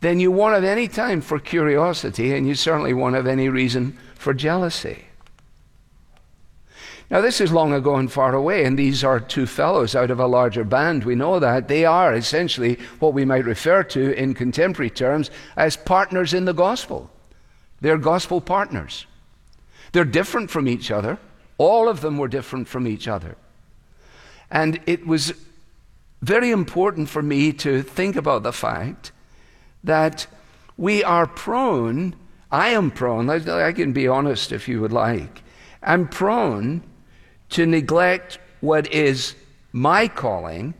then you won't have any time for curiosity, and you certainly won't have any reason for jealousy. Now, this is long ago and far away, and these are two fellows out of a larger band. We know that. They are essentially what we might refer to in contemporary terms as partners in the gospel. They're gospel partners. They're different from each other. All of them were different from each other. And it was very important for me to think about the fact that we are prone, I am prone, I can be honest if you would like, I'm prone to neglect what is my calling,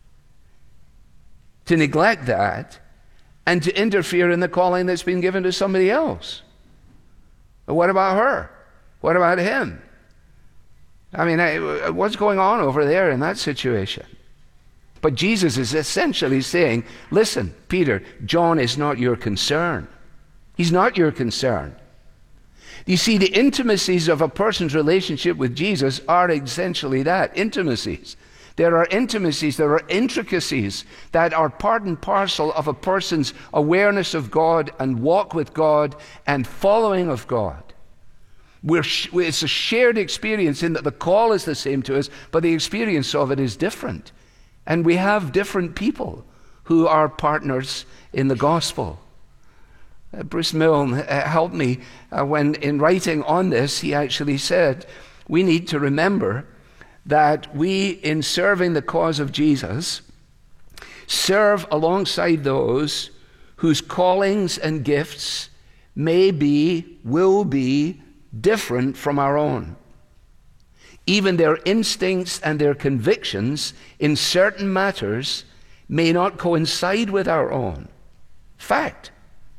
to neglect that, and to interfere in the calling that's been given to somebody else. But what about her? What about him? I mean, what's going on over there in that situation? But Jesus is essentially saying, listen, Peter, John is not your concern. He's not your concern. You see, the intimacies of a person's relationship with Jesus are essentially that, intimacies. There are intimacies, there are intricacies that are part and parcel of a person's awareness of God and walk with God and following of God. It's a shared experience in that the call is the same to us, but the experience of it is different. And we have different people who are partners in the gospel. Bruce Milne helped me when in writing on this, he actually said, we need to remember that we, in serving the cause of Jesus, serve alongside those whose callings and gifts may be, will be, different from our own. Even their instincts and their convictions in certain matters may not coincide with our own. Fact.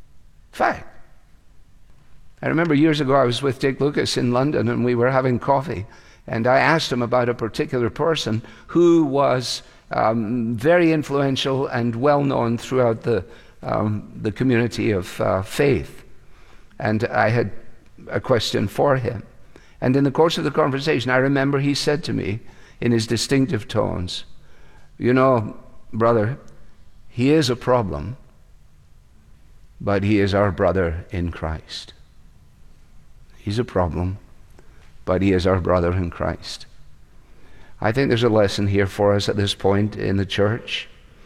I remember years ago I was with Dick Lucas in London and we were having coffee, and I asked him about a particular person who was very influential and well known throughout the community of faith. And I had a question for him. And in the course of the conversation, I remember he said to me in his distinctive tones, you know, brother, he is a problem, but he is our brother in Christ. He's a problem, but he is our brother in Christ. I think there's a lesson here for us at this point in the church.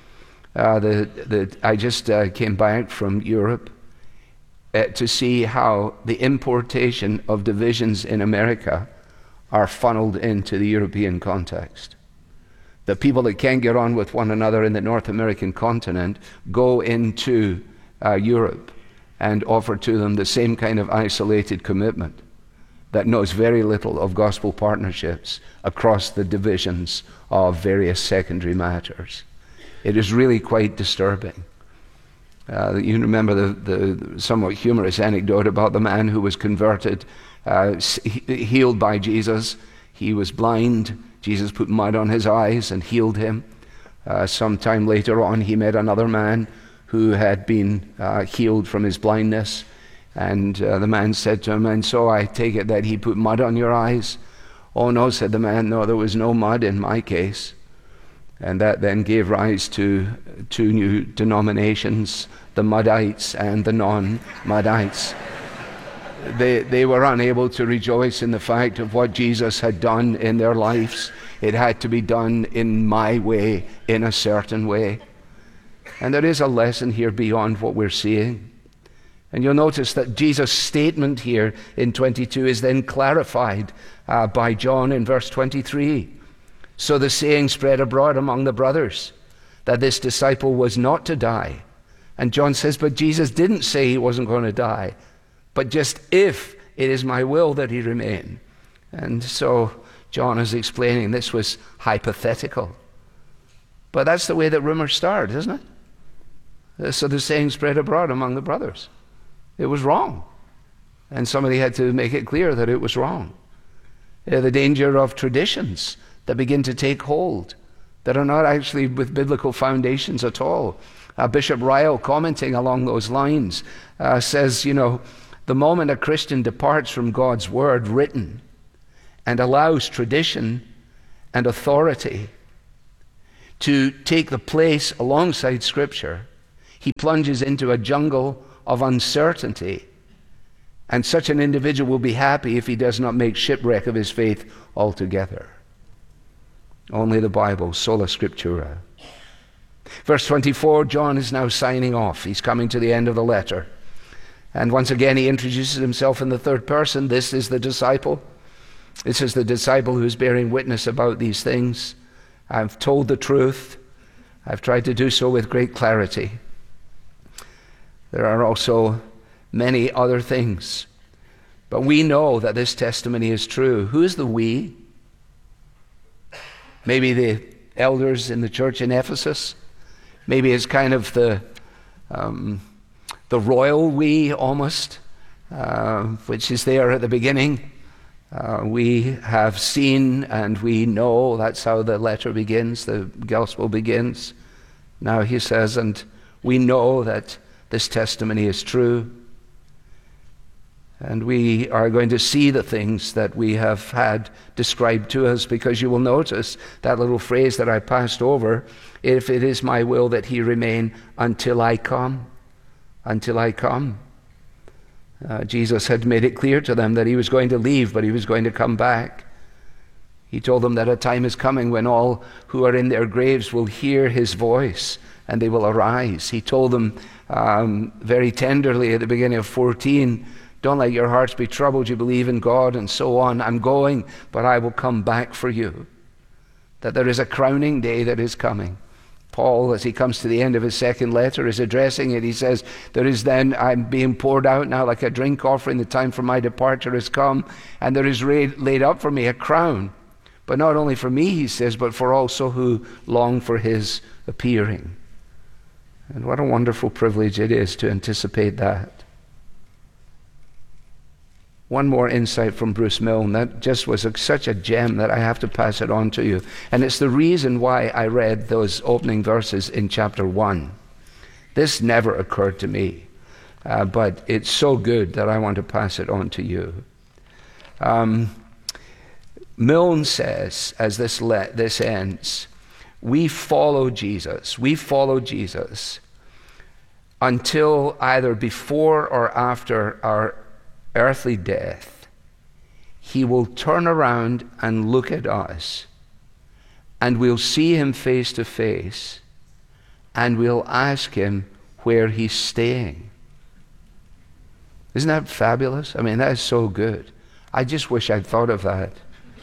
I just came back from Europe to see how the importation of divisions in America are funneled into the European context. The people that can't get on with one another in the North American continent go into Europe and offer to them the same kind of isolated commitment that knows very little of gospel partnerships across the divisions of various secondary matters. It is really quite disturbing. You remember the somewhat humorous anecdote about the man who was converted, healed by Jesus. He was blind. Jesus put mud on his eyes and healed him. Sometime later on, he met another man who had been healed from his blindness. And the man said to him, and so I take it that he put mud on your eyes? Oh no, said the man, no, there was no mud in my case. And that then gave rise to two new denominations, the Muddites and the non-Muddites. They were unable to rejoice in the fact of what Jesus had done in their lives. It had to be done in my way, in a certain way. And there is a lesson here beyond what we're seeing. And you'll notice that Jesus' statement here in 22 is then clarified by John in verse 23. So the saying spread abroad among the brothers that this disciple was not to die. And John says, but Jesus didn't say he wasn't going to die, but just if it is my will that he remain. And so John is explaining this was hypothetical. But that's the way that rumors start, isn't it? So the saying spread abroad among the brothers. It was wrong. And somebody had to make it clear that it was wrong. The danger of traditions that begin to take hold, that are not actually with biblical foundations at all. Bishop Ryle, commenting along those lines, says, you know, the moment a Christian departs from God's word written and allows tradition and authority to take the place alongside Scripture, He plunges into a jungle of uncertainty. And such an individual will be happy if he does not make shipwreck of his faith altogether. Only the Bible, sola scriptura. Verse 24, John is now signing off. He's coming to the end of the letter. And once again he introduces himself in the third person. This is the disciple. This is the disciple who's bearing witness about these things. I've told the truth. I've tried to do so with great clarity. There are also many other things. But we know that this testimony is true. Who is the we? Maybe the elders in the church in Ephesus. Maybe it's kind of the royal we almost, which is there at the beginning. We have seen and we know. That's how the letter begins, the gospel begins. Now he says, and we know that this testimony is true. And we are going to see the things that we have had described to us, because you will notice that little phrase that I passed over, if it is my will that he remain until I come. Until I come. Jesus had made it clear to them that he was going to leave, but he was going to come back. He told them that a time is coming when all who are in their graves will hear his voice and they will arise. He told them very tenderly at the beginning of 14, don't let your hearts be troubled. You believe in God and so on. I'm going, but I will come back for you. That there is a crowning day that is coming. Paul, as he comes to the end of his second letter, is addressing it. He says, there is then, I'm being poured out now like a drink offering. The time for my departure has come. And there is laid up for me a crown. But not only for me, he says, but for also who long for his appearing. And what a wonderful privilege it is to anticipate that. One more insight from Bruce Milne that just was such a gem that I have to pass it on to you. And it's the reason why I read those opening verses in chapter 1. This never occurred to me, but it's so good that I want to pass it on to you. Milne says, as this ends, we follow Jesus. We follow Jesus until either before or after our earthly death, he will turn around and look at us, and we'll see him face to face, and we'll ask him where he's staying. Isn't that fabulous? I mean, that is so good. I just wish I'd thought of that.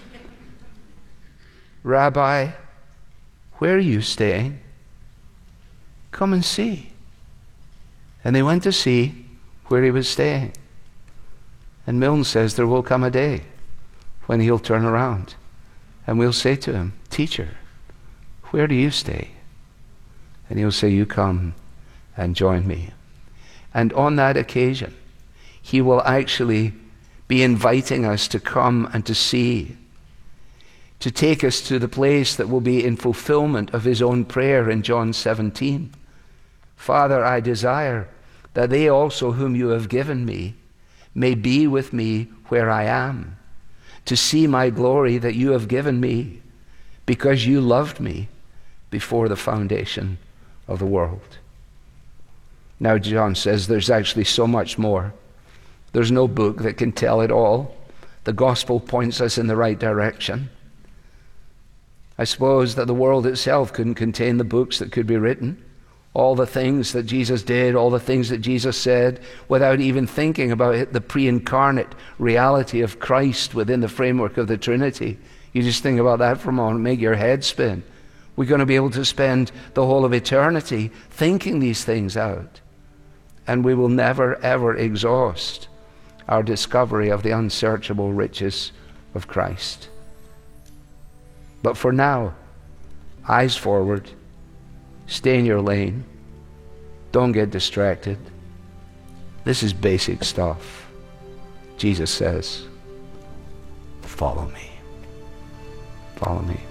Rabbi, where are you staying? Come and see. And they went to see where he was staying. And Milne says there will come a day when he'll turn around and we'll say to him, Teacher, where do you stay? And he'll say, you come and join me. And on that occasion, he will actually be inviting us to come and to see, to take us to the place that will be in fulfillment of his own prayer in John 17. Father, I desire that they also whom you have given me may be with me where I am, to see my glory that you have given me, because you loved me before the foundation of the world. Now John says there's actually so much more. There's no book that can tell it all. The gospel points us in the right direction. I suppose that the world itself couldn't contain the books that could be written. All the things that Jesus did, all the things that Jesus said, without even thinking about it, the pre-incarnate reality of Christ within the framework of the Trinity. You just think about that for a moment, make your head spin. We're going to be able to spend the whole of eternity thinking these things out. And we will never, ever exhaust our discovery of the unsearchable riches of Christ. But for now, eyes forward. Stay in your lane. Don't get distracted. This is basic stuff. Jesus says, follow me. Follow me.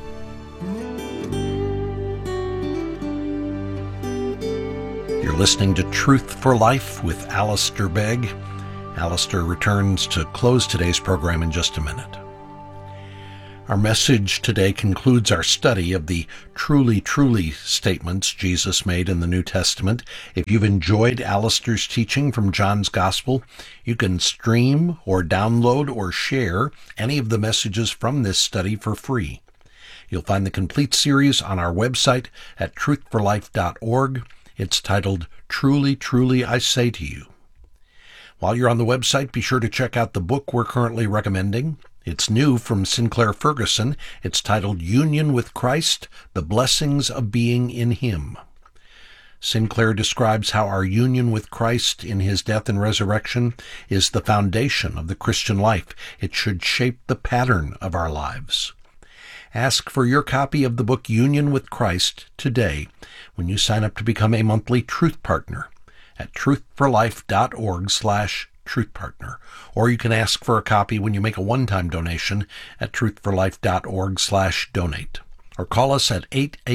You're listening to Truth for Life with Alistair Begg. Alistair returns to close today's program in just a minute. Our message today concludes our study of the truly, truly statements Jesus made in the New Testament. If you've enjoyed Alistair's teaching from John's Gospel, you can stream or download or share any of the messages from this study for free. You'll find the complete series on our website at truthforlife.org. It's titled, Truly, Truly, I Say to You. While you're on the website, be sure to check out the book we're currently recommending. It's new from Sinclair Ferguson. It's titled Union with Christ, The Blessings of Being in Him. Sinclair describes how our union with Christ in his death and resurrection is the foundation of the Christian life. It should shape the pattern of our lives. Ask for your copy of the book Union with Christ today when you sign up to become a monthly Truth Partner at truthforlife.org/Truth Partner, or you can ask for a copy when you make a one-time donation at truthforlife.org/donate, or call us at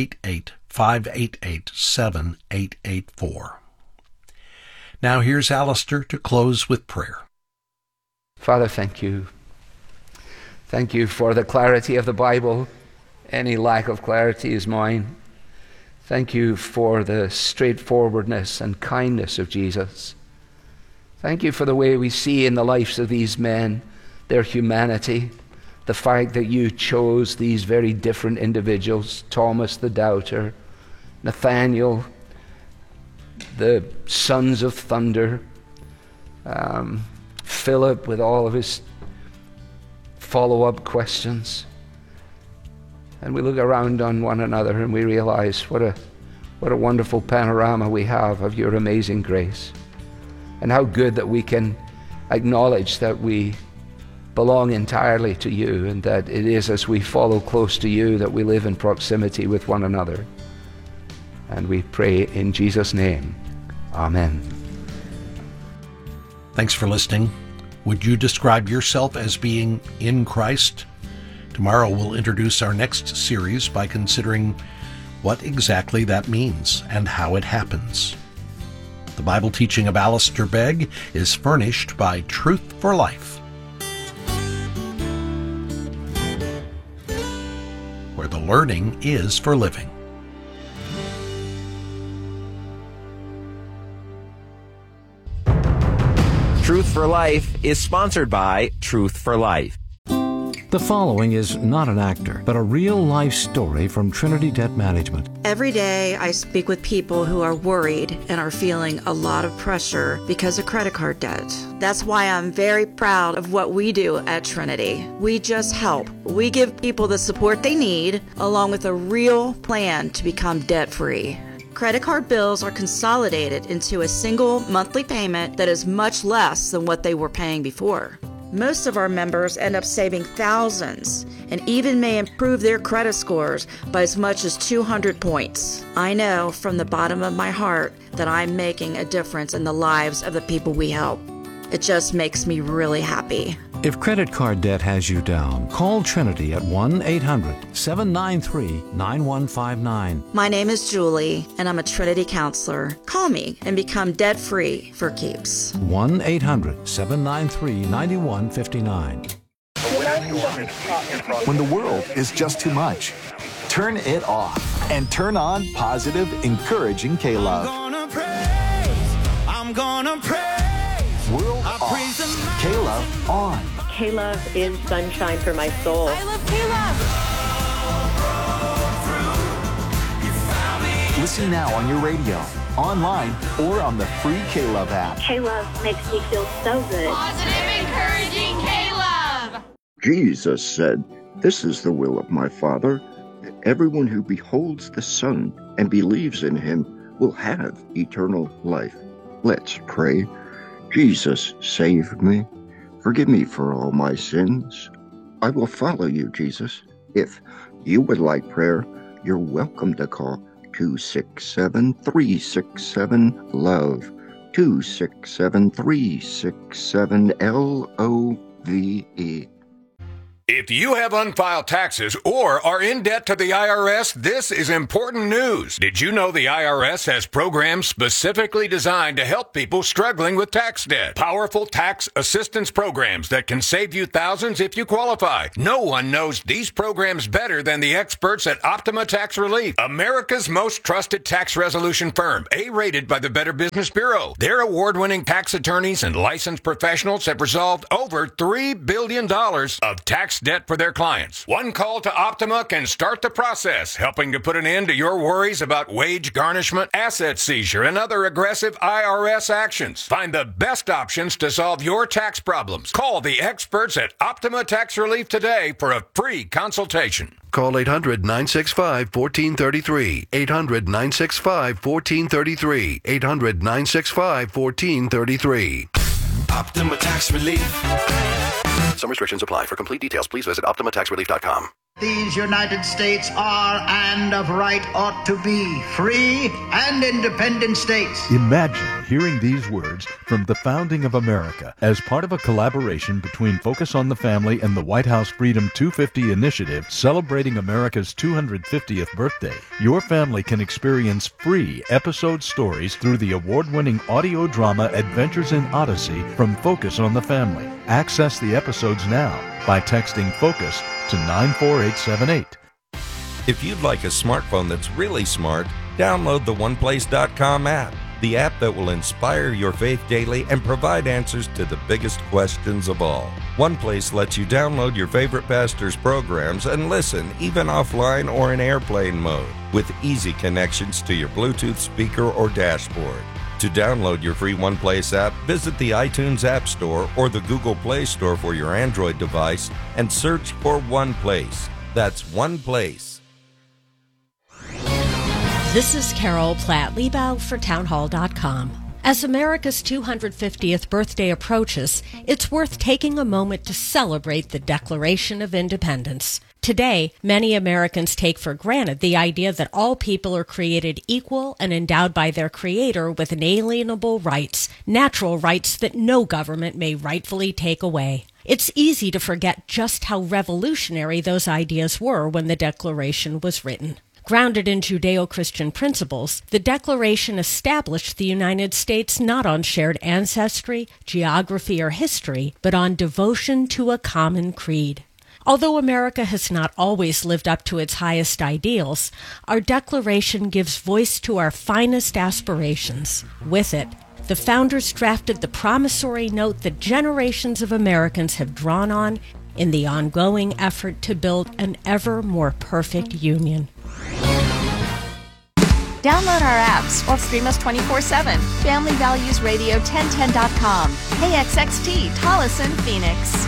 888-588-7884. Now here's Alistair to close with prayer. Father, thank you. Thank you for the clarity of the Bible. Any lack of clarity is mine. Thank you for the straightforwardness and kindness of Jesus. Thank you for the way we see in the lives of these men their humanity, the fact that you chose these very different individuals, Thomas the doubter, Nathaniel, the sons of thunder, Philip with all of his follow-up questions. And we look around on one another and we realize what a wonderful panorama we have of your amazing grace. And how good that we can acknowledge that we belong entirely to you, and that it is as we follow close to you that we live in proximity with one another. And we pray in Jesus' name. Amen. Thanks for listening. Would you describe yourself as being in Christ? Tomorrow we'll introduce our next series by considering what exactly that means and how it happens. The Bible teaching of Alistair Begg is furnished by Truth for Life, where the learning is for living. Truth for Life is sponsored by Truth for Life. The following is not an actor, but a real-life story from Trinity Debt Management. Every day I speak with people who are worried and are feeling a lot of pressure because of credit card debt. That's why I'm very proud of what we do at Trinity. We just help. We give people the support they need, along with a real plan to become debt-free. Credit card bills are consolidated into a single monthly payment that is much less than what they were paying before. Most of our members end up saving thousands and even may improve their credit scores by as much as 200 points. I know from the bottom of my heart that I'm making a difference in the lives of the people we help. It just makes me really happy. If credit card debt has you down, call Trinity at 1-800-793-9159. My name is Julie, and I'm a Trinity counselor. Call me and become debt-free for keeps. 1-800-793-9159. When the world is just too much, turn it off and turn on positive, encouraging K-Love. I'm gonna praise. World off, K-Love on. K-Love is sunshine for my soul. I love K-Love. Listen now on your radio, online, or on the free K-Love app. K-Love makes me feel so good. Positive, encouraging K-Love. Jesus said, "This is the will of my Father, that everyone who beholds the Son and believes in him will have eternal life." Let's pray. Jesus, save me. Forgive me for all my sins. I will follow you, Jesus. If you would like prayer, you're welcome to call 267-367-LOVE, 267-367-LOVE. If you have unfiled taxes or are in debt to the IRS, this is important news. Did you know the IRS has programs specifically designed to help people struggling with tax debt? Powerful tax assistance programs that can save you thousands if you qualify. No one knows these programs better than the experts at Optima Tax Relief, America's most trusted tax resolution firm, A-rated by the Better Business Bureau. Their award-winning tax attorneys and licensed professionals have resolved over $3 billion of tax debt for their clients. One call to Optima can start the process, helping to put an end to your worries about wage garnishment, asset seizure, and other aggressive IRS actions. Find the best options to solve your tax problems. Call the experts at Optima Tax Relief today for a free consultation. Call 800-965-1433. 800-965-1433. 800-965-1433. Optima Tax Relief. Some restrictions apply. For complete details, please visit OptimaTaxRelief.com. These United States are and of right ought to be free and independent states. Imagine hearing these words from the founding of America as part of a collaboration between Focus on the Family and the White House Freedom 250 Initiative celebrating America's 250th birthday. Your family can experience free episode stories through the award-winning audio drama Adventures in Odyssey from Focus on the Family. Access the episodes now by texting FOCUS to 94878. If you'd like a smartphone that's really smart, download the OnePlace.com app, the app that will inspire your faith daily and provide answers to the biggest questions of all. OnePlace lets you download your favorite pastor's programs and listen even offline or in airplane mode with easy connections to your Bluetooth speaker or dashboard. To download your free OnePlace app, visit the iTunes App Store or the Google Play Store for your Android device and search for OnePlace. That's OnePlace. This is Carol Platt-Liebau for townhall.com. As America's 250th birthday approaches, it's worth taking a moment to celebrate the Declaration of Independence. Today, many Americans take for granted the idea that all people are created equal and endowed by their Creator with inalienable rights, natural rights that no government may rightfully take away. It's easy to forget just how revolutionary those ideas were when the Declaration was written. Grounded in Judeo-Christian principles, the Declaration established the United States not on shared ancestry, geography, or history, but on devotion to a common creed. Although America has not always lived up to its highest ideals, our Declaration gives voice to our finest aspirations. With it, the founders drafted the promissory note that generations of Americans have drawn on in the ongoing effort to build an ever more perfect union. Download our apps or stream us 24/7. Family Values Radio 1010.com. KXXT, Tolleson, Phoenix.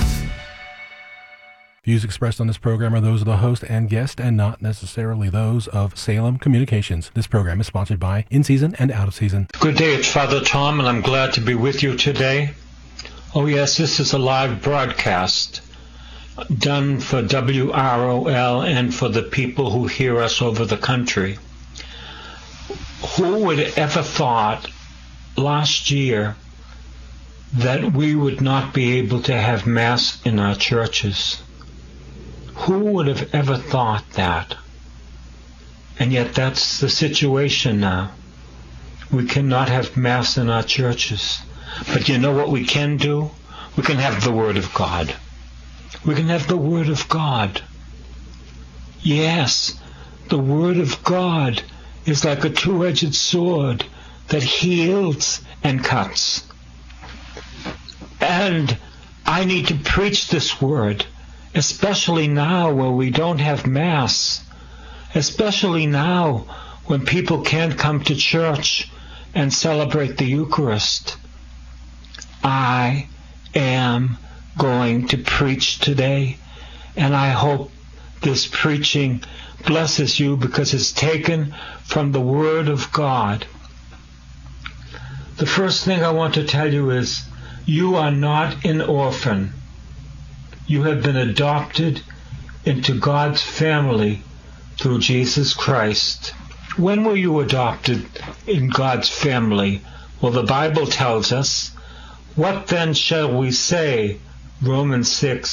Views expressed on this program are those of the host and guest and not necessarily those of Salem Communications. This program is sponsored by In Season and Out of Season. Good day, it's Father Tom, and I'm glad to be with you today. Oh yes, this is a live broadcast done for WROL and for the people who hear us over the country. Who would ever thought last year that we would not be able to have Mass in our churches? Who would have ever thought that? And yet that's the situation now. We cannot have Mass in our churches. But you know what we can do? We can have the Word of God. We can have the Word of God. Yes, the Word of God is like a two-edged sword that heals and cuts. And I need to preach this Word, especially now where we don't have Mass, especially now when people can't come to church and celebrate the Eucharist. I am going to preach today, and I hope this preaching blesses you because it's taken from the Word of God. The first thing I want to tell you is you are not an orphan. You have been adopted into God's family through Jesus Christ. When were you adopted in God's family? Well, the Bible tells us, "What then shall we say?" Romans 6,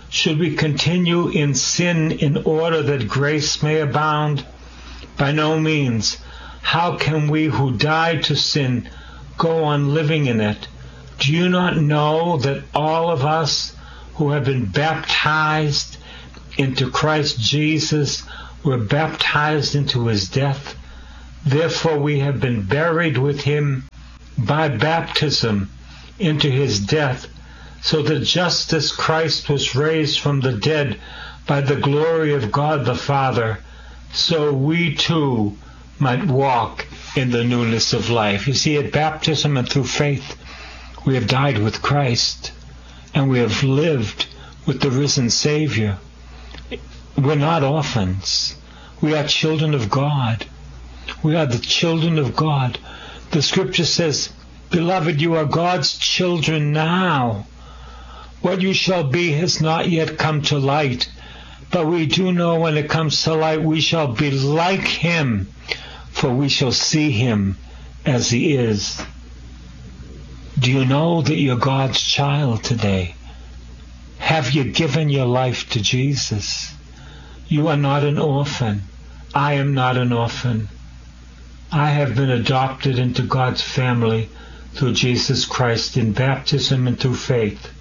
Should we continue in sin in order that grace may abound? By no means. How can we who died to sin go on living in it? Do you not know that all of us who have been baptized into Christ Jesus were baptized into his death? Therefore we have been buried with him by baptism into his death, so that just as Christ was raised from the dead by the glory of God the Father, so we too might walk in the newness of life. You see, at baptism and through faith, we have died with Christ, and we have lived with the risen Savior. We're not orphans. We are children of God. We are the children of God. The scripture says, "Beloved, you are God's children now. What you shall be has not yet come to light, but we do know when it comes to light we shall be like him, for we shall see him as he is." Do you know that you're God's child today? Have you given your life to Jesus? You are not an orphan. I am not an orphan. I have been adopted into God's family through Jesus Christ in baptism and through faith.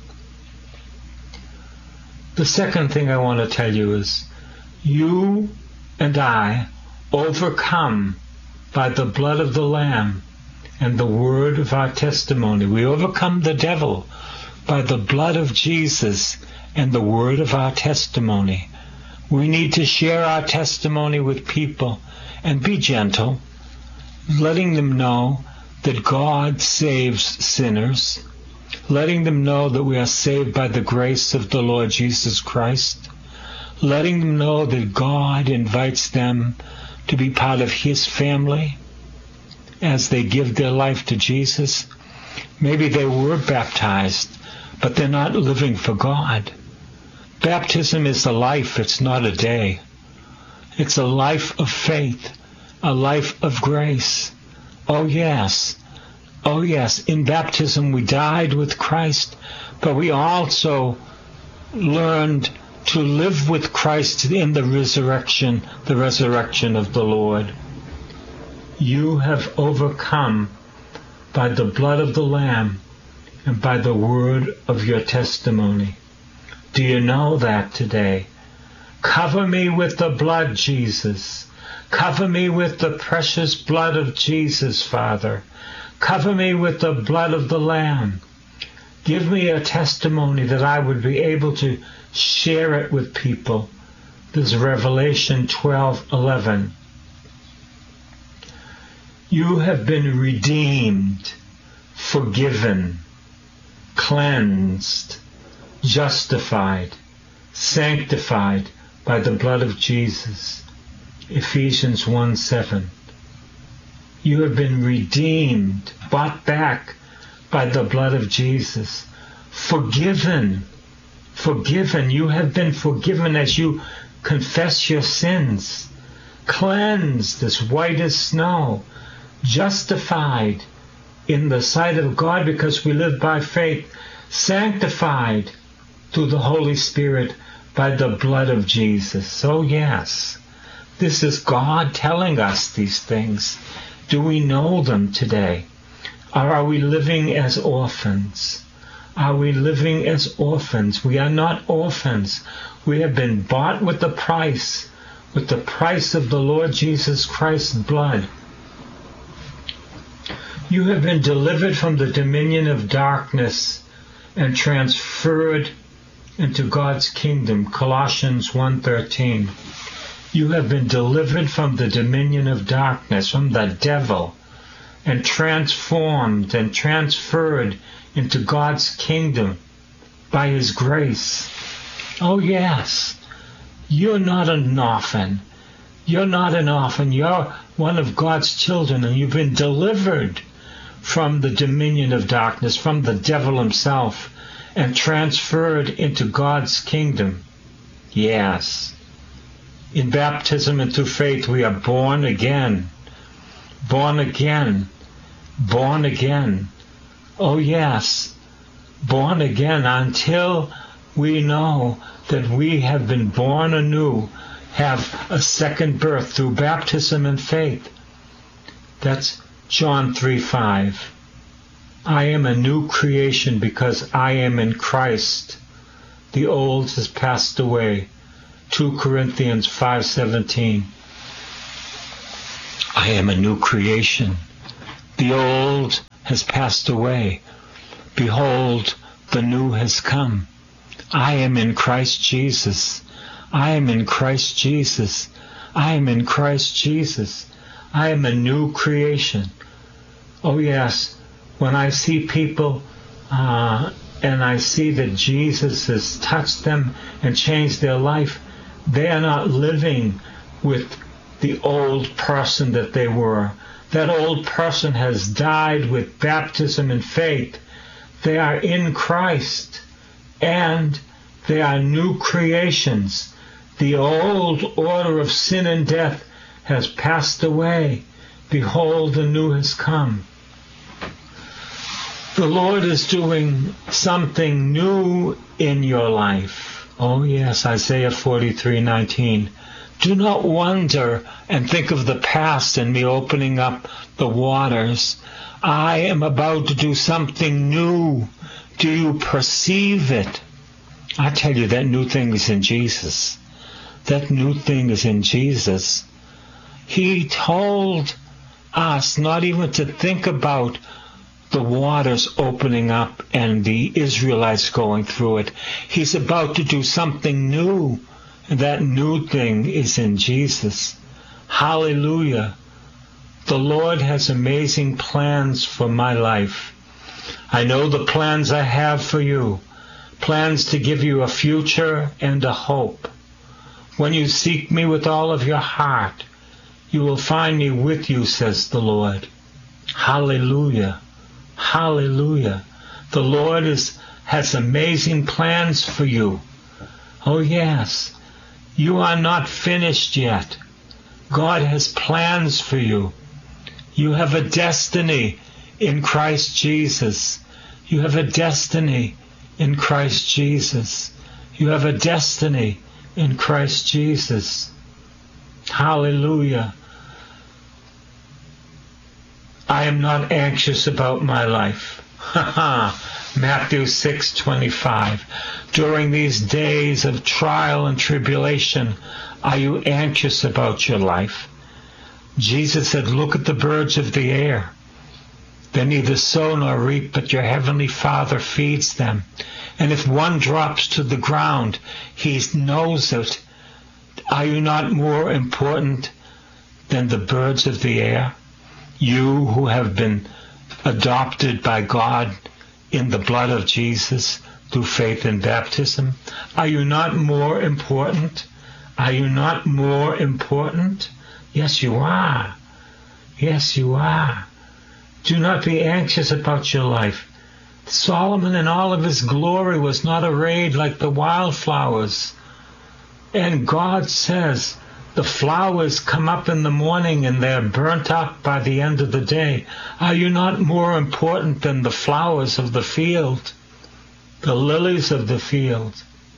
The second thing I want to tell you is, you and I overcome by the blood of the Lamb and the word of our testimony. We overcome the devil by the blood of Jesus and the word of our testimony. We need to share our testimony with people and be gentle, letting them know that God saves sinners, letting them know that we are saved by the grace of the Lord Jesus Christ, letting them know that God invites them to be part of his family as they give their life to Jesus. Maybe they were baptized, but they're not living for God. Baptism is a life, it's not a day. It's a life of faith, a life of grace. Oh yes, in baptism we died with Christ, but we also learned to live with Christ in the resurrection of the Lord. You have overcome by the blood of the Lamb and by the word of your testimony. Do you know that today? Cover me with the blood, Jesus. Cover me with the precious blood of Jesus, Father. Cover me with the blood of the Lamb. Give me a testimony that I would be able to share it with people. This is Revelation 12:11. You have been redeemed, forgiven, cleansed, justified, sanctified by the blood of Jesus. Ephesians 1:7. You have been redeemed, bought back by the blood of Jesus. Forgiven. You have been forgiven as you confess your sins. Cleansed as white as snow. Justified in the sight of God because we live by faith. Sanctified through the Holy Spirit by the blood of Jesus. Oh yes, this is God telling us these things. Do we know them today? Or are we living as orphans? Are we living as orphans? We are not orphans. We have been bought with the price of the Lord Jesus Christ's blood. You have been delivered from the dominion of darkness and transferred into God's kingdom. Colossians 1:13. You have been delivered from the dominion of darkness, from the devil, and transformed and transferred into God's kingdom by his grace. Oh yes, you're not an orphan. You're not an orphan. You're one of God's children, and you've been delivered from the dominion of darkness, from the devil himself, and transferred into God's kingdom. Yes. In baptism and through faith, we are born again. Born again. Born again. Oh yes. Born again until we know that we have been born anew, have a second birth through baptism and faith. That's John 3:5. I am a new creation because I am in Christ. The old has passed away. 2 Corinthians 5:17. I am a new creation. The old has passed away. Behold, the new has come. I am in Christ Jesus. I am in Christ Jesus. I am in Christ Jesus. I am a new creation. Oh yes, when I see people and I see that Jesus has touched them and changed their life, they are not living with the old person that they were. That old person has died with baptism and faith. They are in Christ, and they are new creations. The old order of sin and death has passed away. Behold, the new has come. The Lord is doing something new in your life. Oh yes, Isaiah 43:19. Do not wonder and think of the past and me opening up the waters. I am about to do something new. Do you perceive it? I tell you, that new thing is in Jesus. That new thing is in Jesus. He told us not even to think about the waters opening up and the Israelites going through it. He's about to do something new. And that new thing is in Jesus. Hallelujah. The Lord has amazing plans for my life. I know the plans I have for you. Plans to give you a future and a hope. When you seek me with all of your heart, you will find me with you, says the Lord. Hallelujah. Hallelujah. The Lord has amazing plans for you. Oh yes. You are not finished yet. God has plans for you. You have a destiny in Christ Jesus. You have a destiny in Christ Jesus. You have a destiny in Christ Jesus. Hallelujah. I am not anxious about my life. Matthew 6:25. During these days of trial and tribulation, are you anxious about your life? Jesus said, look at the birds of the air. They neither sow nor reap, but your heavenly Father feeds them. And if one drops to the ground, he knows it. Are you not more important than the birds of the air? You who have been adopted by God in the blood of Jesus through faith and baptism, are you not more important? Are you not more important? Yes, you are. Yes, you are. Do not be anxious about your life. Solomon in all of his glory was not arrayed like the wildflowers. And God says, the flowers come up in the morning and they're burnt up by the end of the day. Are you not more important than the flowers of the field, the lilies of the field?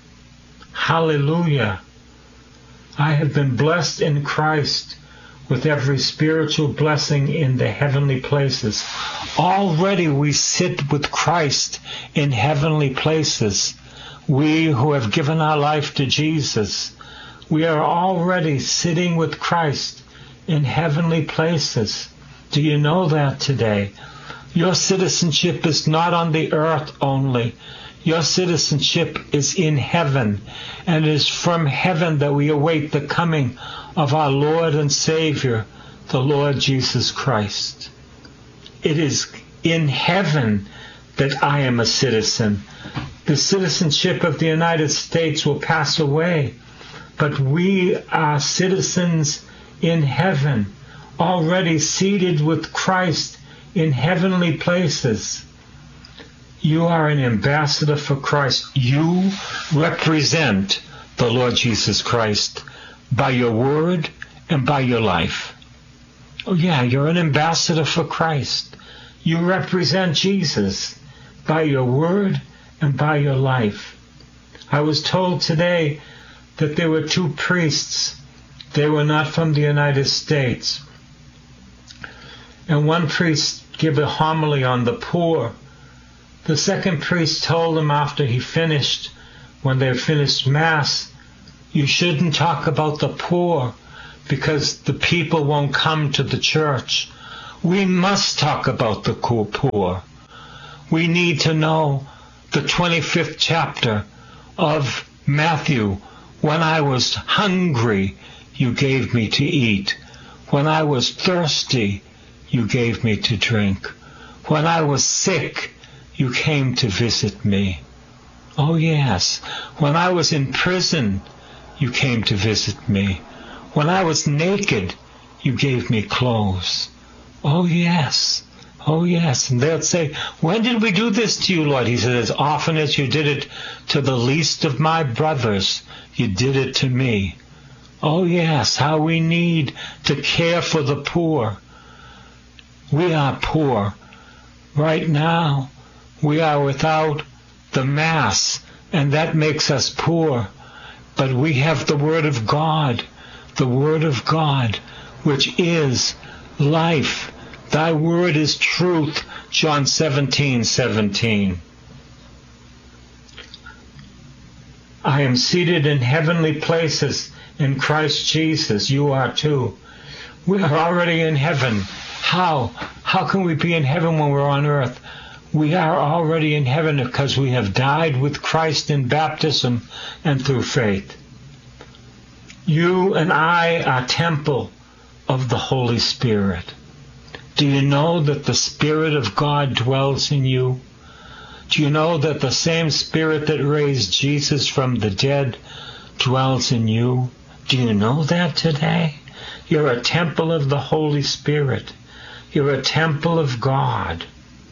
Hallelujah. I have been blessed in Christ with every spiritual blessing in the heavenly places. Already we sit with Christ in heavenly places. We who have given our life to Jesus, we are already sitting with Christ in heavenly places. Do you know that today? Your citizenship is not on the earth only. Your citizenship is in heaven, and it is from heaven that we await the coming of our Lord and Savior, the Lord Jesus Christ. It is in heaven that I am a citizen. The citizenship of the United States will pass away, but we are citizens in heaven, already seated with Christ in heavenly places. You are an ambassador for Christ. You represent the Lord Jesus Christ by your word and by your life. Oh yeah, you're an ambassador for Christ. You represent Jesus by your word and by your life. I was told today that there were 2 priests. They were not from the United States. And one priest gave a homily on the poor. The second priest told him after he finished, when they finished Mass, you shouldn't talk about the poor because the people won't come to the church. We must talk about the poor. We need to know the 25th chapter of Matthew. When I was hungry, you gave me to eat. When I was thirsty, you gave me to drink. When I was sick, you came to visit me. Oh yes, when I was in prison, you came to visit me. When I was naked, you gave me clothes. Oh yes, oh yes. And they'll say, when did we do this to you, Lord? He said, as often as you did it to the least of my brothers, you did it to me. Oh yes, how we need to care for the poor. We are poor. Right now, we are without the Mass, and that makes us poor. But we have the Word of God, which is life. Thy word is truth, John 17:17. I am seated in heavenly places in Christ Jesus. You are too. We are already in heaven. How? How can we be in heaven when we're on earth? We are already in heaven because we have died with Christ in baptism and through faith. You and I are temple of the Holy Spirit. Do you know that the Spirit of God dwells in you? Do you know that the same Spirit that raised Jesus from the dead dwells in you? Do you know that today? You're a temple of the Holy Spirit. You're a temple of God.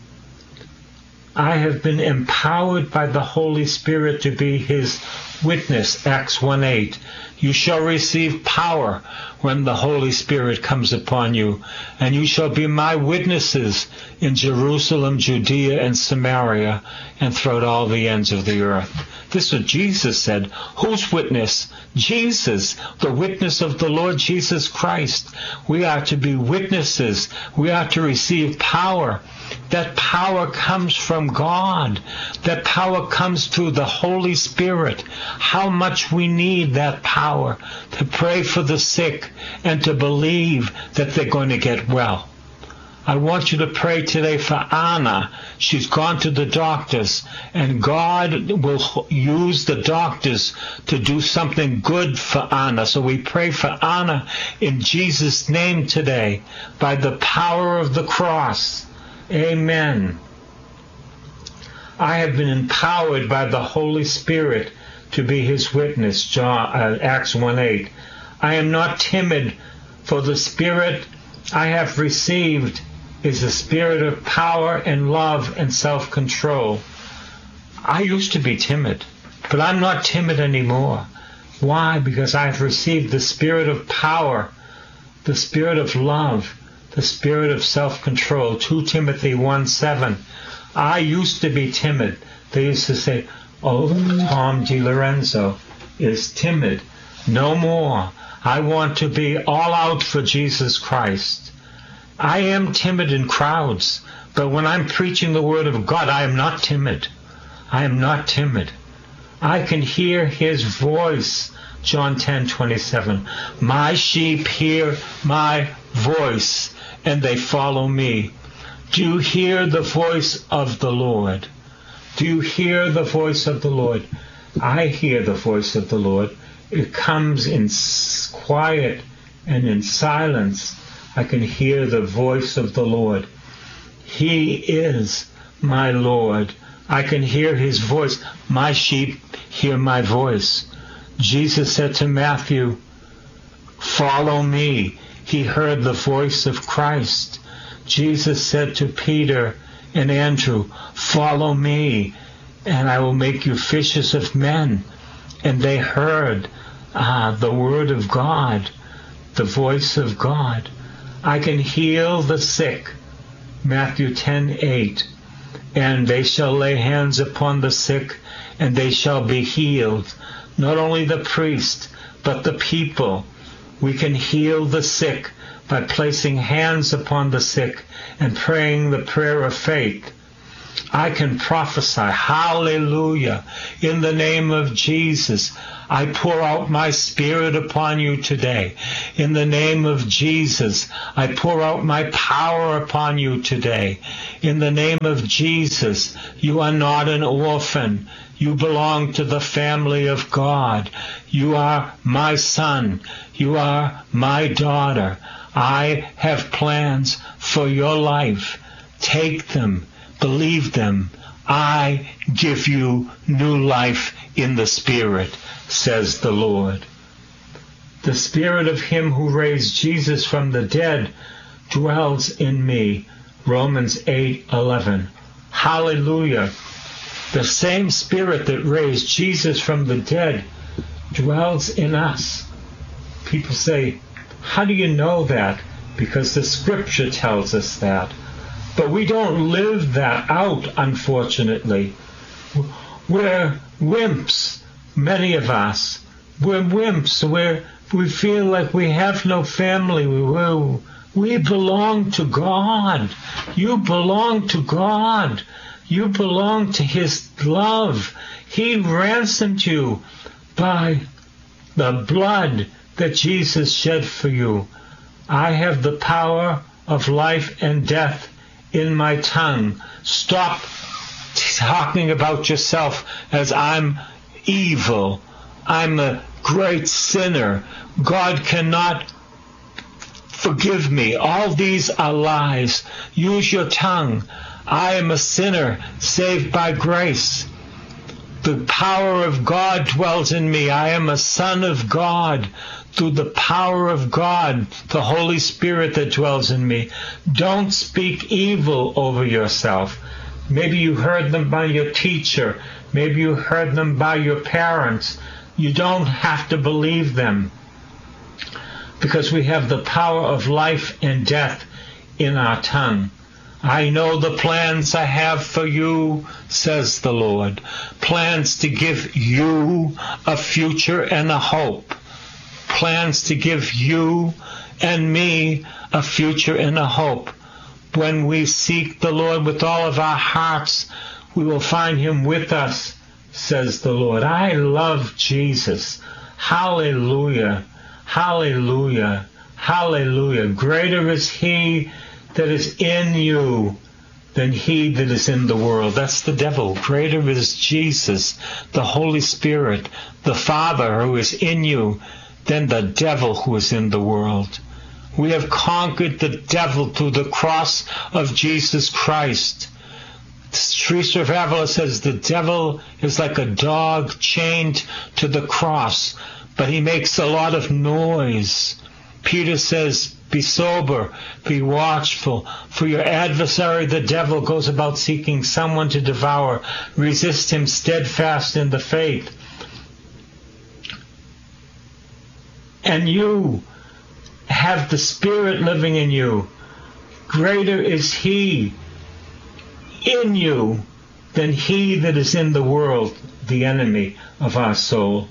I have been empowered by the Holy Spirit to be His witness, Acts 1:8. You shall receive power when the Holy Spirit comes upon you, and you shall be my witnesses in Jerusalem, Judea, and Samaria, and throughout all the ends of the earth. This is what Jesus said. Whose witness? Jesus, the witness of the Lord Jesus Christ. We are to be witnesses. We are to receive power. That power comes from God. That power comes through the Holy Spirit. How much we need that power to pray for the sick and to believe that they're going to get well. I want you to pray today for Anna. She's gone to the doctors, and God will use the doctors to do something good for Anna. So we pray for Anna in Jesus' name today, by the power of the cross. Amen. I have been empowered by the Holy Spirit to be His witness, Acts 1:8. I am not timid, for the Spirit I have received is a spirit of power and love and self-control. I used to be timid, but I'm not timid anymore. Why? Because I've received the spirit of power, the spirit of love, the spirit of self-control. 2 Timothy 1:7. I used to be timid. They used to say, oh, Tom DiLorenzo is timid. No more. I want to be all out for Jesus Christ. I am timid in crowds, but when I'm preaching the Word of God, I am not timid. I am not timid. I can hear His voice. John 10:27. My sheep hear my voice, and they follow me. Do you hear the voice of the Lord? Do you hear the voice of the Lord? I hear the voice of the Lord. It comes in quiet and in silence. I can hear the voice of the Lord. He is my Lord. I can hear His voice. My sheep hear my voice. Jesus said to Matthew, follow me. He heard the voice of Christ. Jesus said to Peter and Andrew, follow me, and I will make you fishers of men. And they heard the word of God, the voice of God. I can heal the sick, Matthew 10:8. and they shall lay hands upon the sick, and they shall be healed. Not only the priest, but the people. We can heal the sick by placing hands upon the sick and praying the prayer of faith. I can prophesy, hallelujah, in the name of Jesus. I pour out my Spirit upon you today. In the name of Jesus, I pour out my power upon you today. In the name of Jesus, you are not an orphan. You belong to the family of God. You are my son. You are my daughter. I have plans for your life. Take them. Believe them. I give you new life in the Spirit, says the Lord. The Spirit of him who raised Jesus from the dead dwells in me. Romans 8:11. Hallelujah. The same Spirit that raised Jesus from the dead dwells in us. People say, how do you know that? Because the Scripture tells us that. But we don't live that out, unfortunately. We're wimps, many of us. We're wimps. We feel like we have no family. We belong to God. You belong to God. You belong to His love. He ransomed you by the blood that Jesus shed for you. I have the power of life and death in my tongue. Stop talking about yourself as I'm evil. I'm a great sinner. God cannot forgive me. All these are lies. Use your tongue. I am a sinner saved by grace. The power of God dwells in me. I am a son of God through the power of God, the Holy Spirit that dwells in me. Don't speak evil over yourself. Maybe you heard them by your teacher. Maybe you heard them by your parents. You don't have to believe them, because we have the power of life and death in our tongue. I know the plans I have for you, says the Lord. Plans to give you a future and a hope. Plans to give you and me a future and a hope. When we seek the Lord with all of our hearts, we will find Him with us, says the Lord. I love Jesus. Hallelujah. Hallelujah. Hallelujah. Greater is He that is in you than he that is in the world. That's the devil. Greater is Jesus, the Holy Spirit, the Father who is in you, than the devil who is in the world. We have conquered the devil through the cross of Jesus Christ. Teresa of Avila says the devil is like a dog chained to the cross, but he makes a lot of noise. Peter says, be sober, be watchful, for your adversary the devil goes about seeking someone to devour. Resist him steadfast in the faith. And you have the Spirit living in you. Greater is He in you than he that is in the world, the enemy of our soul.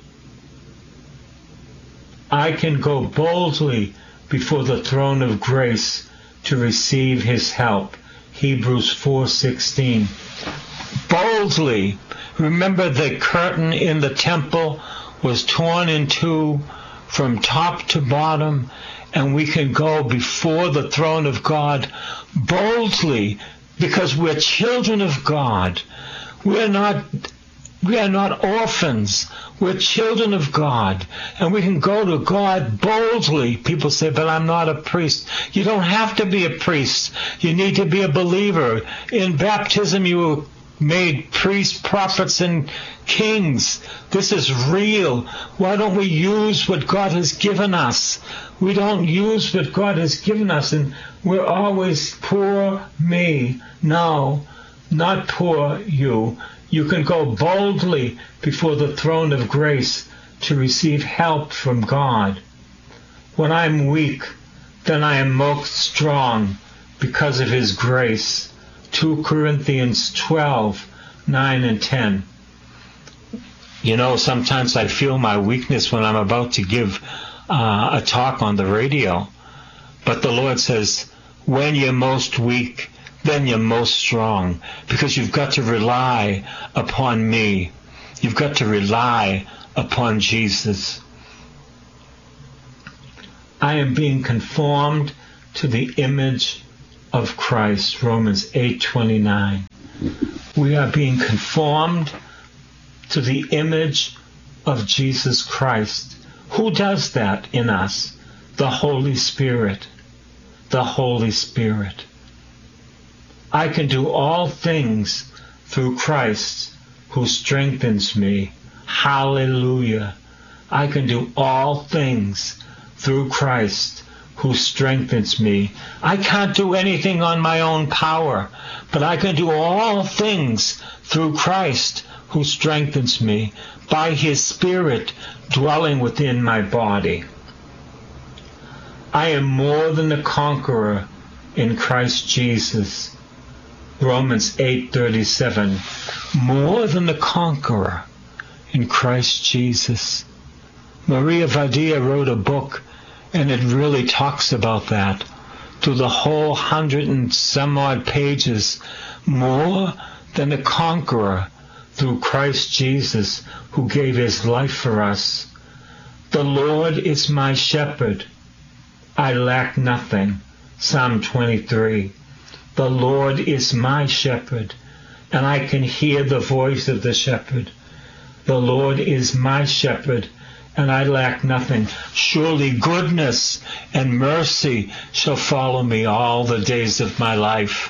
I can go boldly before the throne of grace to receive His help. Hebrews 4:16. Boldly. Remember, the curtain in the temple was torn in two from top to bottom, and we can go before the throne of God boldly because we're children of God. We are not orphans. We're children of God, and we can go to God boldly. People say, but I'm not a priest. You don't have to be a priest. You need to be a believer. In baptism, you were made priests, prophets, and kings. This is real. Why don't we use what God has given us? We don't use what God has given us, and we're always poor me. No, not poor you. You can go boldly before the throne of grace to receive help from God. When I'm weak, then I am most strong because of His grace. 2 Corinthians 12, 9 and 10. You know, sometimes I feel my weakness when I'm about to give a talk on the radio. But the Lord says, when you're most weak, then you're most strong. Because you've got to rely upon me. You've got to rely upon Jesus. I am being conformed to the image of Christ, Romans 8:29. We are being conformed to the image of Jesus Christ. Who does that in us? The Holy Spirit. The Holy Spirit. I can do all things through Christ who strengthens me. Hallelujah. I can do all things through Christ who strengthens me. I can't do anything on my own power, but I can do all things through Christ who strengthens me by his Spirit dwelling within my body. I am more than a conqueror in Christ Jesus. Romans 8:37. More than a conqueror in Christ Jesus. Maria Vadia wrote a book, and it really talks about that. To the whole 100 and some odd pages. More than a conqueror through Christ Jesus, who gave his life for us. The Lord is my shepherd. I lack nothing. Psalm 23. The Lord is my shepherd, and I can hear the voice of the shepherd. The Lord is my shepherd, and I lack nothing. Surely goodness and mercy shall follow me all the days of my life.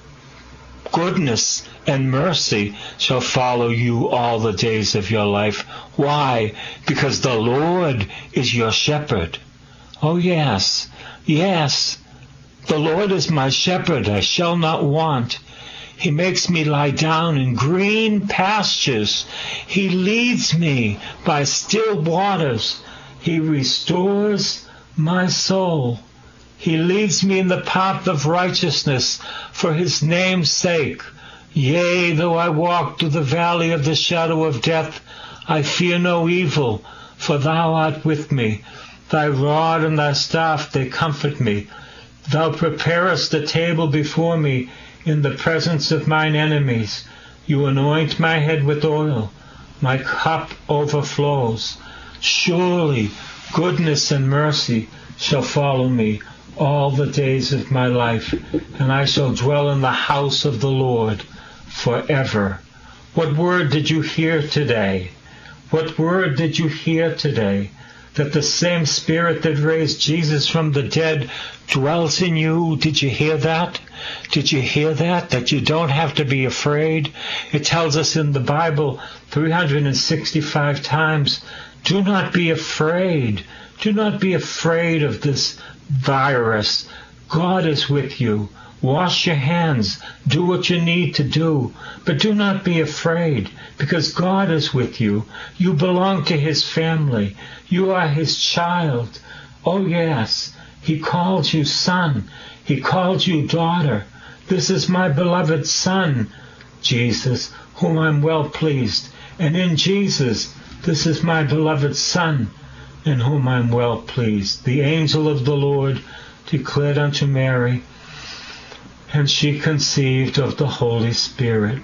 Goodness and mercy shall follow you all the days of your life. Why? Because the Lord is your shepherd. Oh yes, yes. The Lord is my shepherd, I shall not want. He makes me lie down in green pastures. He leads me by still waters. He restores my soul. He leads me in the path of righteousness for his name's sake. Yea, though I walk through the valley of the shadow of death, I fear no evil, for thou art with me. Thy rod and thy staff, they comfort me. Thou preparest a table before me in the presence of mine enemies. You anoint my head with oil. My cup overflows. Surely goodness and mercy shall follow me all the days of my life, and I shall dwell in the house of the Lord forever. What word did you hear today? What word did you hear today? That the same Spirit that raised Jesus from the dead dwells in you. Did you hear that? Did you hear that? That you don't have to be afraid. It tells us in the Bible 365 times, do not be afraid. Do not be afraid of this virus. God is with you. Wash your hands. Do what you need to do. But do not be afraid, because God is with you. You belong to his family. You are his child. Oh yes, he calls you son. He calls you daughter. This is my beloved Son, Jesus, whom I'm well pleased. And in Jesus, this is my beloved Son, in whom I'm well pleased. The angel of the Lord declared unto Mary, and she conceived of the Holy Spirit.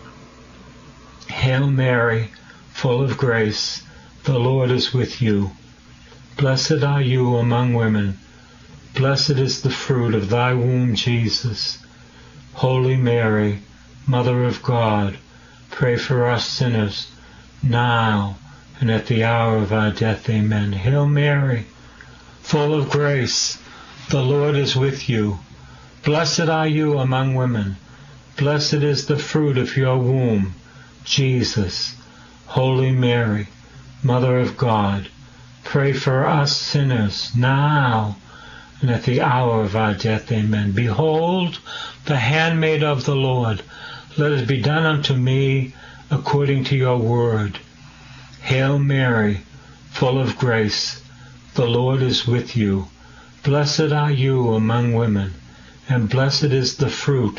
Hail Mary, full of grace, the Lord is with you. Blessed are you among women. Blessed is the fruit of thy womb, Jesus. Holy Mary, Mother of God, pray for us sinners, now and at the hour of our death. Amen. Hail Mary, full of grace, the Lord is with you. Blessed are you among women. Blessed is the fruit of your womb, Jesus. Holy Mary, Mother of God, pray for us sinners, now and at the hour of our death. Amen. Behold, the handmaid of the Lord. Let it be done unto me according to your word. Hail Mary, full of grace, the Lord is with you. Blessed are you among women, and blessed is the fruit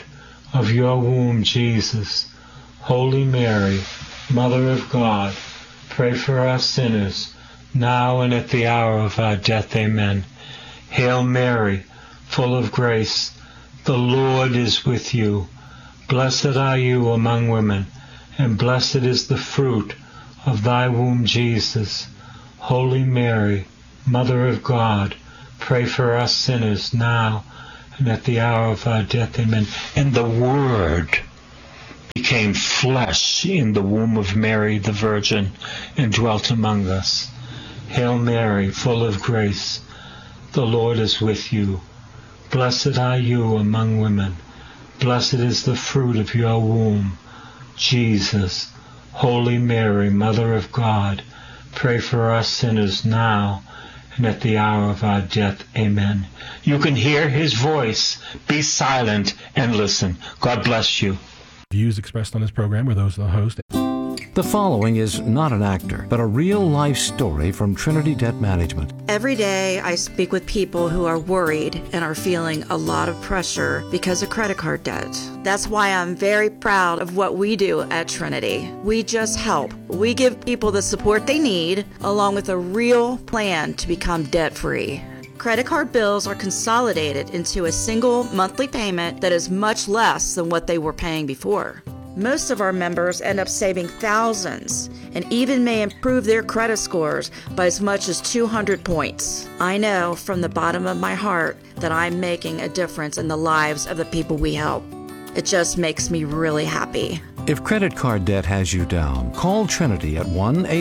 of your womb, Jesus. Holy Mary, Mother of God, pray for us sinners, now and at the hour of our death. Amen. Hail Mary, full of grace, the Lord is with you. Blessed are you among women, and blessed is the fruit of thy womb, Jesus. Holy Mary, Mother of God, pray for us sinners, now and at the hour of our death. Amen. And the Word became flesh in the womb of Mary the Virgin and dwelt among us. Hail Mary, full of grace, the Lord is with you. Blessed are you among women. Blessed is the fruit of your womb, Jesus. Holy Mary, Mother of God, pray for us sinners now and at the hour of our death. Amen. You can hear his voice. Be silent and listen. God bless you. Views expressed on this program are those of the host. The following is not an actor, but a real-life story from Trinity Debt Management. Every day I speak with people who are worried and are feeling a lot of pressure because of credit card debt. That's why I'm very proud of what we do at Trinity. We just help. We give people the support they need, along with a real plan to become debt-free. Credit card bills are consolidated into a single monthly payment that is much less than what they were paying before. Most of our members end up saving thousands and even may improve their credit scores by as much as 200 points. I know from the bottom of my heart that I'm making a difference in the lives of the people we help. It just makes me really happy. If credit card debt has you down, call Trinity at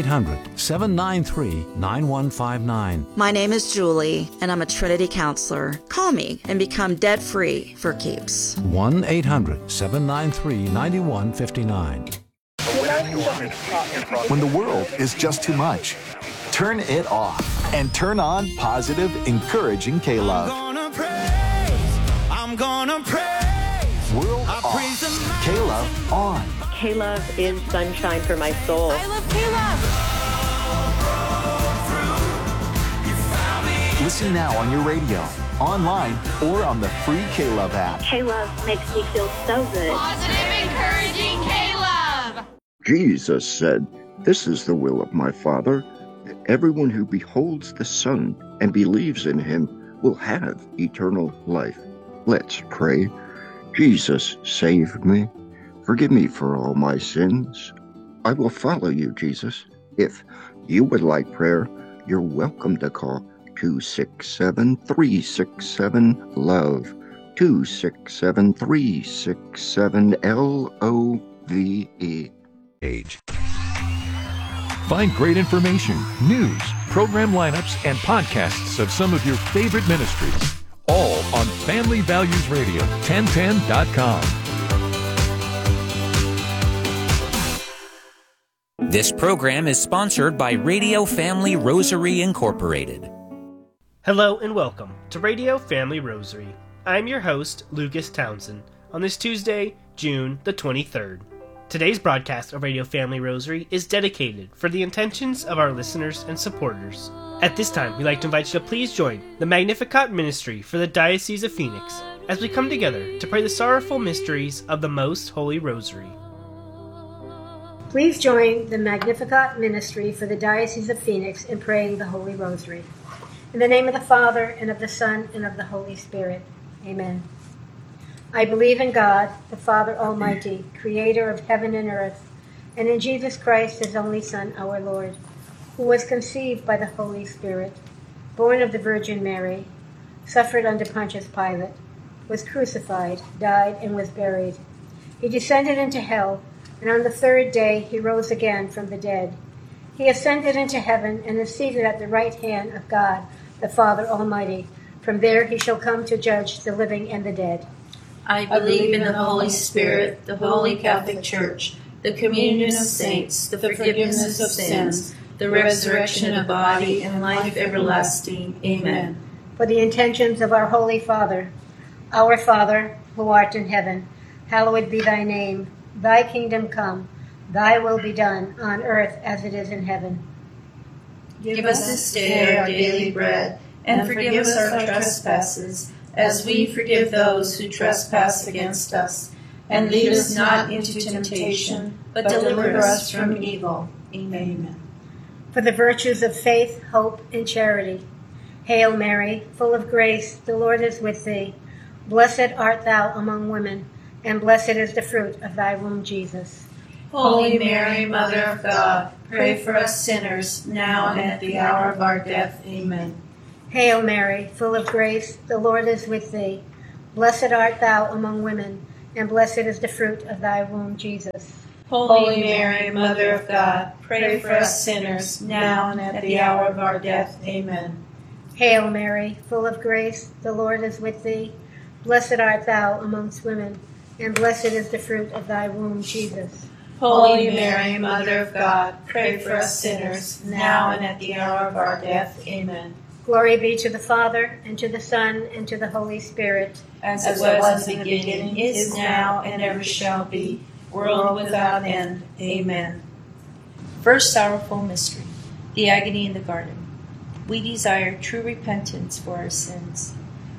1-800-793-9159. My name is Julie, and I'm a Trinity counselor. Call me and become debt-free for keeps. 1-800-793-9159. When the world is just too much, turn it off and turn on positive, encouraging K-Love. I'm gonna praise. World off. K-Love on. K-Love is sunshine for my soul. I love K-Love. Listen now on your radio, online, or on the free K-Love app. K-Love makes me feel so good. Positive, encouraging K-Love. Jesus said, "This is the will of my Father, that everyone who beholds the Son and believes in him will have eternal life." Let's pray. Jesus, save me. Forgive me for all my sins. I will follow you, Jesus. If you would like prayer, you're welcome to call 267-367-LOVE, 267-367-LOVE. Find great information, news, program lineups, and podcasts of some of your favorite ministries, all on Family Values Radio, 1010.com. This program is sponsored by Radio Family Rosary Incorporated. Hello and welcome to Radio Family Rosary. I'm your host, Lucas Townsend, on this Tuesday, June the 23rd. Today's broadcast of Radio Family Rosary is dedicated for the intentions of our listeners and supporters. At this time, we'd like to invite you to please join the Magnificat Ministry for the Diocese of Phoenix as we come together to pray the sorrowful mysteries of the Most Holy Rosary. Please join the Magnificat Ministry for the Diocese of Phoenix in praying the Holy Rosary. In the name of the Father, and of the Son, and of the Holy Spirit. Amen. I believe in God, the Father Almighty, creator of heaven and earth, and in Jesus Christ, his only Son, our Lord, who was conceived by the Holy Spirit, born of the Virgin Mary, suffered under Pontius Pilate, was crucified, died, and was buried. He descended into hell, and on the third day he rose again from the dead. He ascended into heaven and is seated at the right hand of God, the Father Almighty. From there he shall come to judge the living and the dead. I believe in the Holy Spirit, the Holy Catholic Church, the communion of saints, the forgiveness of sins, the resurrection of body, and life everlasting. Amen. For the intentions of our Holy Father, our Father, who art in heaven, hallowed be thy name. Thy kingdom come, thy will be done, on earth as it is in heaven. Give us this day our daily bread, and forgive us our trespasses, as we forgive those who trespass against us. And lead us not into temptation, but deliver us from evil. Amen. For the virtues of faith, hope, and charity. Hail Mary, full of grace, the Lord is with thee. Blessed art thou among women, and blessed is the fruit of thy womb, Jesus. Holy Mary, Mother of God, pray for us sinners, now and at the hour of our death. Amen. Hail Mary, full of grace, the Lord is with thee. Blessed art thou among women, and blessed is the fruit of thy womb, Jesus. Holy Mary, Mother of God, pray for us sinners, now and at the hour of our death. Amen. Hail Mary, full of grace, the Lord is with thee. Blessed art thou amongst women, and blessed is the fruit of thy womb, Jesus. Holy Mary, Mother of God, pray for us sinners, now and at the hour of our death. Amen. Glory be to the Father, and to the Son, and to the Holy Spirit. As it was in the beginning, is now, and ever shall be, world without end. Amen. First sorrowful mystery, the agony in the garden. We desire true repentance for our sins.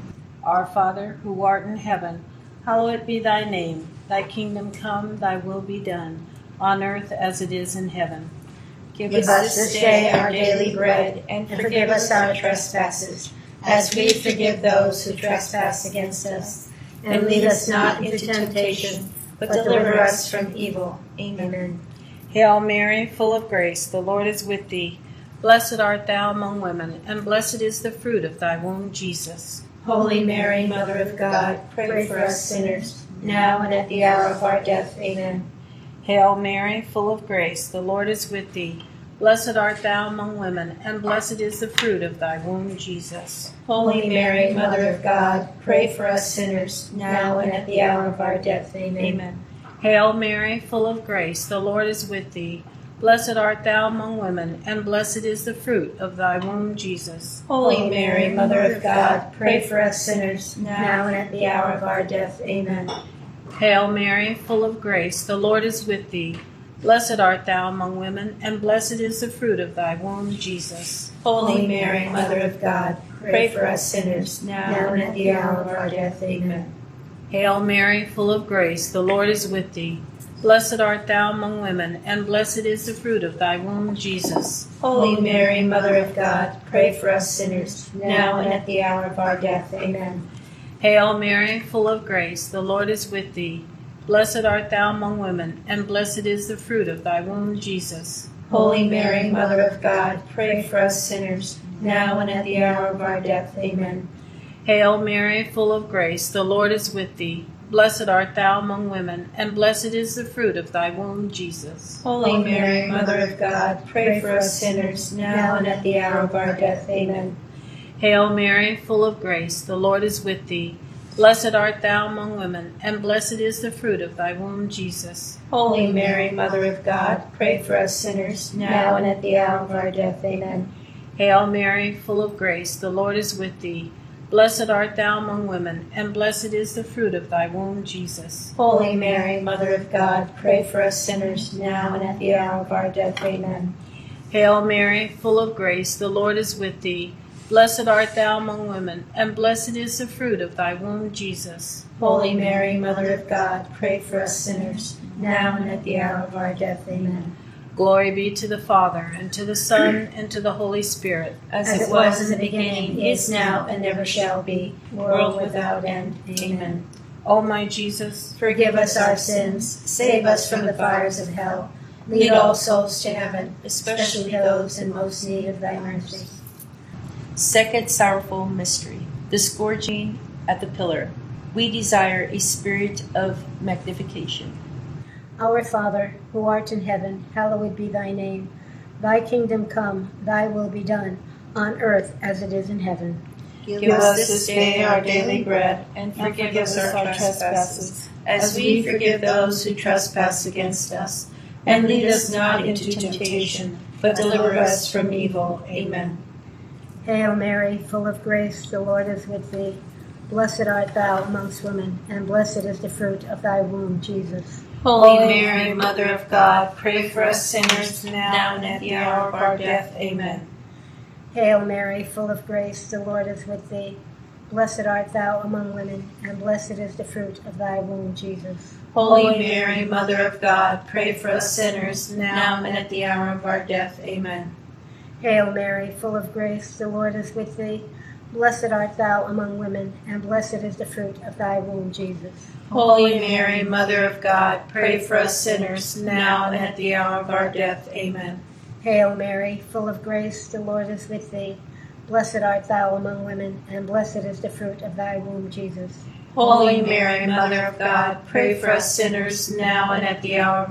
Our Father, who art in heaven, hallowed be thy name. Thy kingdom come, thy will be done, on earth as it is in heaven. Give us this day our daily bread, and forgive us our trespasses, as we forgive those who trespass against us. And lead us not into temptation, but deliver us from evil. Amen. Hail Mary, full of grace, the Lord is with thee. Blessed art thou among women, and blessed is the fruit of thy womb, Jesus. Holy Mary, Mother of God, pray for us sinners, now and at the hour of our death. Amen. Hail Mary, full of grace, the Lord is with thee. Blessed art thou among women, and blessed is the fruit of thy womb, Jesus. Holy Mary, Mother of God, pray for us sinners, now and at the hour of our death. Amen. Hail Mary, full of grace, the Lord is with thee. Blessed art thou among women, and blessed is the fruit of thy womb, Jesus. Holy Mary, Mother of God, pray for us sinners, now and at the hour of our death. Amen. Hail Mary, full of grace, the Lord is with thee. Blessed art thou among women, and blessed is the fruit of thy womb, Jesus. Holy Mary, Mother of God, pray for us sinners, now and at the hour of our death. Amen. Hail Mary, full of grace, the Lord is with thee. Blessed art thou among women, and blessed is the fruit of thy womb, Jesus. Holy Mary, Mother of God, pray for us sinners, now and at the hour of our death. Amen. Hail Mary, full of grace, the Lord is with thee. Blessed art thou among women, and blessed is the fruit of thy womb, Jesus. Holy Mary, Mother of God, pray for us sinners, now and at the hour of our death. Amen. Hail Mary, full of grace, the Lord is with thee. Blessed art thou among women, and blessed is the fruit of thy womb, Jesus. Holy Mary, Mother of God, pray for us sinners, now and at the hour of our death. Amen. Hail Mary, full of grace, the Lord is with thee. Blessed art thou among women, and blessed is the fruit of thy womb, Jesus. Holy Mary, Mother of God, pray for us sinners, now and at the hour of our death. Amen. Hail Mary, full of grace, the Lord is with thee. Blessed art thou among women, and blessed is the fruit of thy womb, Jesus. Holy Mary, Mother of God, pray for us sinners, now and at the hour of our death. Amen. Hail Mary, full of grace, the Lord is with thee. Blessed art thou among women, and blessed is the fruit of thy womb, Jesus. Holy Mary, Mother of God, pray for us sinners, now and at the hour of our death. Amen. Glory be to the Father, and to the Son, and to the Holy Spirit, as it was in the beginning, is now, and ever shall be, world without end. Amen. O my Jesus, forgive us our sins, save us from the fires of hell, lead all souls to heaven, especially those in most need of thy mercy. Second sorrowful mystery, the scourging at the pillar. We desire a spirit of magnification. Our Father, who art in heaven, hallowed be thy name. Thy kingdom come, thy will be done, on earth as it is in heaven. Give us this day our daily bread, and forgive us our trespasses, as we forgive those who trespass against us. And lead us not into temptation, but deliver us from evil. Amen. Hail Mary, full of grace, the Lord is with thee. Blessed art thou amongst women, and blessed is the fruit of thy womb, Jesus. Holy Mary, Mother of God, pray for us sinners, now and at the hour of our death. Amen. Hail Mary, full of grace, the Lord is with thee. Blessed art thou among women, and blessed is the fruit of thy womb, Jesus. Holy Mary, Mother of God, pray for us sinners, now and at the hour of our death. Amen. Hail Mary, full of grace, the Lord is with thee. Blessed art thou among women, and blessed is the fruit of thy womb, Jesus. Holy Mary, Mother of God, pray for us sinners, now and at the hour of our death. Amen. Hail Mary, full of grace, the Lord is with thee. Blessed art thou among women, and blessed is the fruit of thy womb, Jesus. Holy Mary, Mother of God, pray for us sinners, now and at the hour of